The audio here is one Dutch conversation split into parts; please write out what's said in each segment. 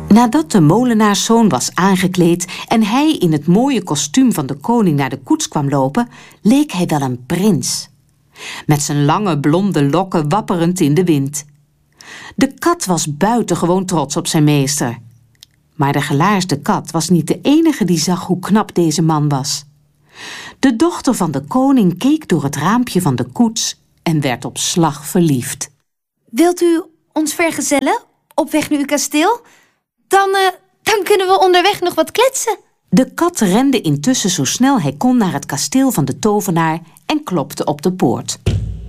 Nadat de molenaarszoon was aangekleed en hij in het mooie kostuum van de koning naar de koets kwam lopen, leek hij wel een prins. Met zijn lange blonde lokken wapperend in de wind. De kat was buitengewoon trots op zijn meester. Maar de gelaarsde kat was niet de enige die zag hoe knap deze man was. De dochter van de koning keek door het raampje van de koets en werd op slag verliefd. Wilt u ons vergezellen op weg naar uw kasteel? Dan kunnen we onderweg nog wat kletsen. De kat rende intussen zo snel hij kon naar het kasteel van de tovenaar en klopte op de poort.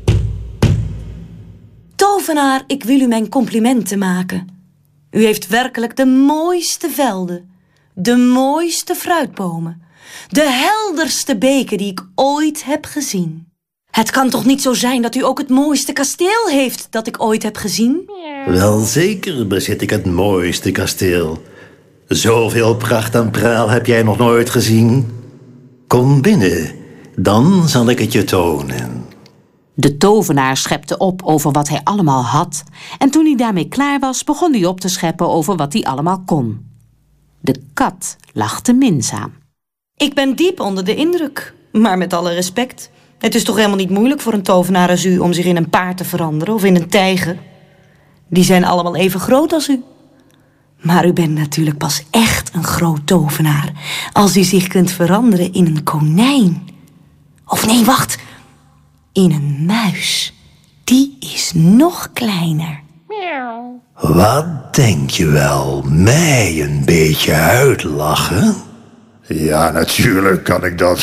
Tovenaar, ik wil u mijn complimenten maken. U heeft werkelijk de mooiste velden, de mooiste fruitbomen, de helderste beken die ik ooit heb gezien. Het kan toch niet zo zijn dat u ook het mooiste kasteel heeft dat ik ooit heb gezien? Wel zeker bezit ik het mooiste kasteel. Zoveel pracht en praal heb jij nog nooit gezien. Kom binnen, dan zal ik het je tonen. De tovenaar schepte op over wat hij allemaal had. En toen hij daarmee klaar was, begon hij op te scheppen over wat hij allemaal kon. De kat lachte minzaam. Ik ben diep onder de indruk, maar met alle respect. Het is toch helemaal niet moeilijk voor een tovenaar als u om zich in een paard te veranderen of in een tijger. Die zijn allemaal even groot als u. Maar u bent natuurlijk pas echt een groot tovenaar als u zich kunt veranderen in een konijn. Of nee, wacht. In een muis. Die is nog kleiner. Wat denk je wel, mij een beetje uitlachen? Ja, natuurlijk kan ik dat.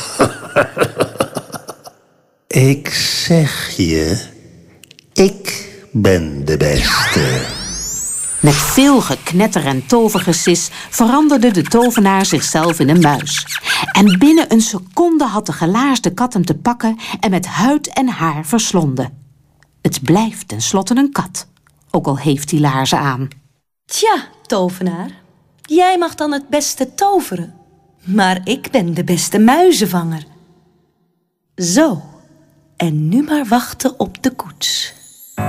Ik zeg je, ik ben de beste. Met veel geknetter en tovergesis veranderde de tovenaar zichzelf in een muis. En binnen een seconde had de gelaarsde kat hem te pakken en met huid en haar verslonden. Het blijft tenslotte een kat, ook al heeft hij laarzen aan. Tja, tovenaar, jij mag dan het beste toveren. Maar ik ben de beste muizenvanger. Zo, en nu maar wachten op de koets.